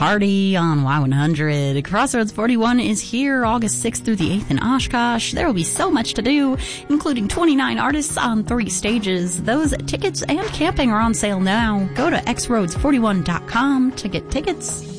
party on Y100. Crossroads 41 is here August 6th through the 8th in Oshkosh. There will be so much to do, including 29 artists on 3 stages. Those tickets and camping are on sale now. Go to xroads41.com to get tickets.